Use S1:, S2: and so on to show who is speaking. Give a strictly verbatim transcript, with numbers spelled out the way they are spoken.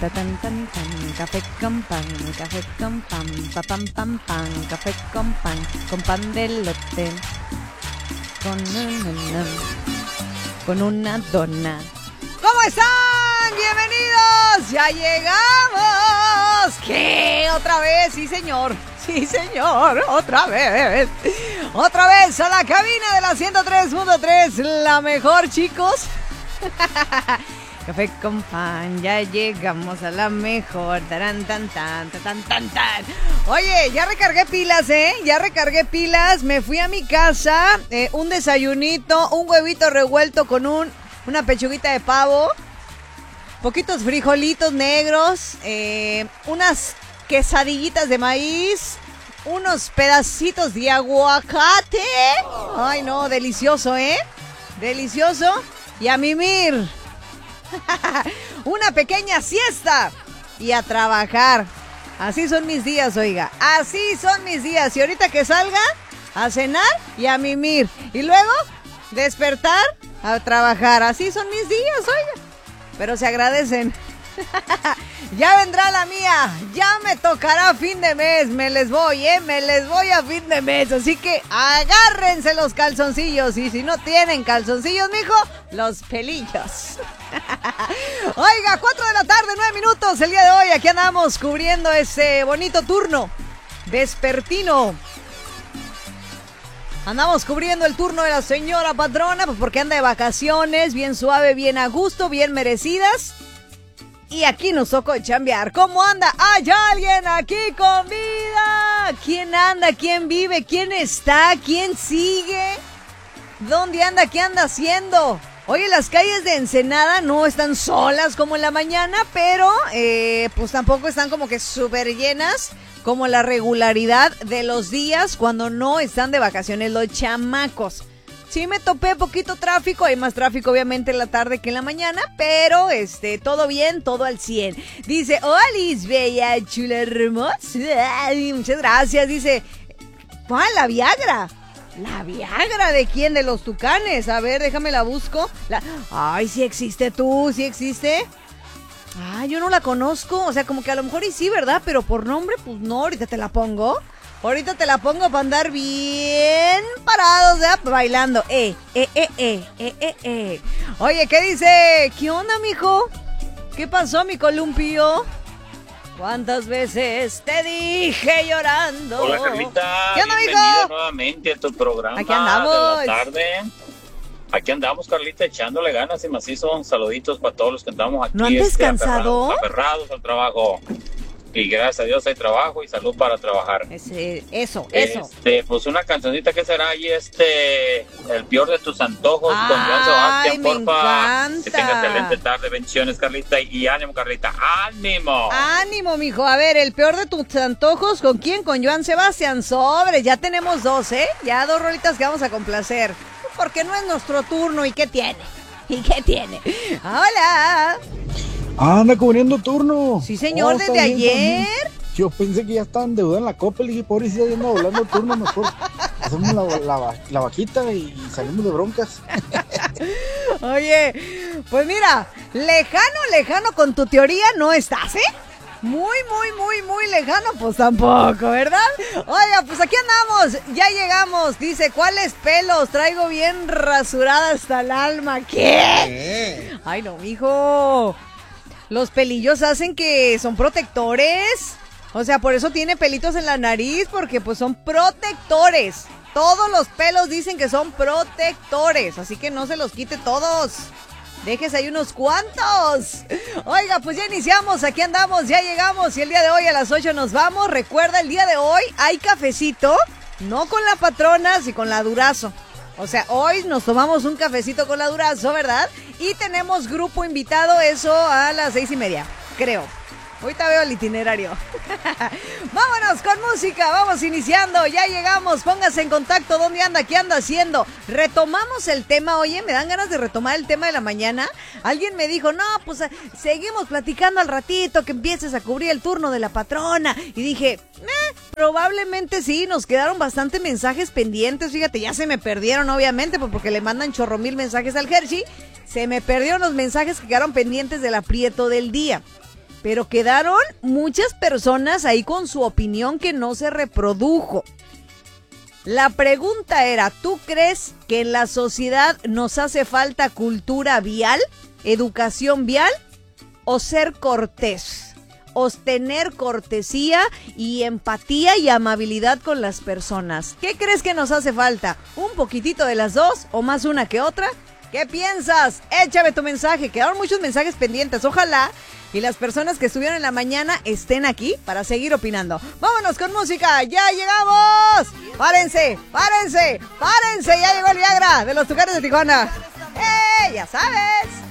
S1: ta, tan, tan, tan, café con pan, café con pan, pa, pam, pam, pan, café con pan, con pan de elote, con una, con una dona. ¿Cómo están? ¡Bienvenidos! ¡Ya llegamos! ¿Qué? ¿Otra vez? Sí, señor. Sí, señor. Otra vez. Otra vez a la cabina de la ciento tres punto tres. La mejor, chicos. Café con pan, ya llegamos a la mejor. Taran, tan, tan, tan, tan, tan. Oye, ya recargué pilas, ¿eh? Ya recargué pilas. Me fui a mi casa. Eh, un desayunito, un huevito revuelto con un, una pechuguita de pavo. Poquitos frijolitos negros. Eh, unas quesadillitas de maíz. Unos pedacitos de aguacate. Ay, no, delicioso, ¿eh? Delicioso. Y a mimir. Una pequeña siesta. Y a trabajar. Así son mis días, oiga. Así son mis días. Y ahorita que salga, a cenar y a mimir. Y luego, despertar, a trabajar. Así son mis días, oiga. Pero se agradecen. Ya vendrá la mía. Ya me tocará fin de mes. Me les voy, ¿eh? Me les voy a fin de mes. Así que agárrense los calzoncillos. Y si no tienen calzoncillos, mijo, los pelillos. Oiga, cuatro de la tarde, nueve minutos. El día de hoy aquí andamos cubriendo ese bonito turno vespertino. Andamos cubriendo el turno de la señora patrona, pues porque anda de vacaciones, bien suave, bien a gusto, bien merecidas. Y aquí nos tocó chambear. ¿Cómo anda? ¿Hay alguien aquí con vida? ¿Quién anda? ¿Quién vive? ¿Quién está? ¿Quién sigue? ¿Dónde anda? ¿Qué anda haciendo? Oye, las calles de Ensenada no están solas como en la mañana, pero eh, pues tampoco están como que súper llenas como la regularidad de los días cuando no están de vacaciones los chamacos. Sí me topé poquito tráfico, hay más tráfico obviamente en la tarde que en la mañana, pero este, todo bien, todo al cien. Dice, Olis, bella, chula, hermosa. Ay, muchas gracias, dice, ¿cuál? La Viagra. ¿La Viagra de quién? De los Tucanes. A ver, déjame la busco. La... Ay, sí existe tú, sí existe. Ay, yo no la conozco, o sea, como que a lo mejor y sí, ¿verdad? Pero por nombre, pues no, ahorita te la pongo. Ahorita te la pongo para andar bien parados, ¿eh? Bailando. Eh, eh, eh, eh, eh, eh, eh. Oye, ¿qué dice? ¿Qué onda, mijo? ¿Qué pasó, mi columpio? ¿Cuántas veces te dije llorando?
S2: Hola, Carlita.
S1: ¿Qué onda,
S2: bienvenida
S1: mijo?
S2: nuevamente a tu programa.
S1: Aquí andamos.
S2: De la tarde. Aquí andamos, Carlita, echándole ganas y macizo. Saluditos para todos los que andamos aquí.
S1: ¿No han descansado?
S2: Este, aferrados, aferrados al trabajo. Y gracias a Dios hay trabajo y salud para trabajar.
S1: Ese, eso, eso.
S2: Este, pues una cancioncita que será ahí, este, el peor de tus antojos.
S1: Ay,
S2: con Joan Sebastián,
S1: me
S2: porfa.
S1: encanta.
S2: Que tenga excelente tarde, bendiciones, Carlita. Y ánimo, Carlita, ánimo.
S1: Ánimo, mijo. A ver, el peor de tus antojos, ¿con quién? Con Joan Sebastián. Sobre, ya tenemos dos, ¿eh? Ya dos rolitas que vamos a complacer. Porque no es nuestro turno. ¿Y qué tiene? ¿Y qué tiene? Hola.
S3: Anda cubriendo turno.
S1: Sí, señor,
S3: oh,
S1: desde
S3: bien,
S1: ayer.
S3: Yo pensé que ya estaban endeudados en la copa. Le dije, pobrecita, ya anda volando turno. Mejor hacemos la, la, la vaquita y salimos de broncas.
S1: Oye, pues mira, lejano, lejano con tu teoría no estás, ¿eh? Muy, muy, muy, muy lejano, pues tampoco, ¿verdad? Oiga, pues aquí andamos, ya llegamos. Dice, ¿cuáles pelos? Traigo bien rasurada hasta el alma. ¿Qué? ¿Qué? Ay, no, mijo. Los pelillos hacen que son protectores. O sea, por eso tiene pelitos en la nariz, porque pues son protectores. Todos los pelos dicen que son protectores, así que no se los quite todos. Déjese ahí unos cuantos. Oiga, pues ya iniciamos, aquí andamos, ya llegamos y el día de hoy a las ocho nos vamos. Recuerda, el día de hoy hay cafecito, no con la patrona, sino con la Durazo. O sea, hoy nos tomamos un cafecito con la Durazo, ¿verdad? Y tenemos grupo invitado, eso a las seis y media, creo. Ahorita veo el itinerario. Vámonos con música, vamos iniciando, ya llegamos, póngase en contacto, ¿dónde anda? ¿Qué anda haciendo? Retomamos el tema, oye, me dan ganas de retomar el tema de la mañana. Alguien me dijo, no, pues seguimos platicando al ratito, que empieces a cubrir el turno de la patrona. Y dije, eh, probablemente sí, nos quedaron bastante mensajes pendientes, fíjate, ya se me perdieron obviamente, porque le mandan chorro mil mensajes al Hershey. Se me perdieron los mensajes que quedaron pendientes del aprieto del día. pero quedaron muchas personas ahí con su opinión que no se reprodujo. La pregunta era, ¿tú crees que en la sociedad nos hace falta cultura vial, educación vial o ser cortés? O tener cortesía y empatía y amabilidad con las personas. ¿Qué crees que nos hace falta? ¿Un poquitito de las dos o más una que otra? ¿Qué piensas? Échame tu mensaje. Quedaron muchos mensajes pendientes. Ojalá y las personas que estuvieron en la mañana estén aquí para seguir opinando. Vámonos con música. ¡Ya llegamos! ¡Párense! ¡Párense! ¡Párense! Ya llegó el Viagra de los Tucanes de Tijuana. ¡Eh! Ya sabes.